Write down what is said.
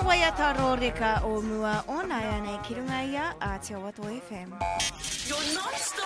waiata rōreka o mua o nai ane ki runga ia a Te Awato FM. Your non-stop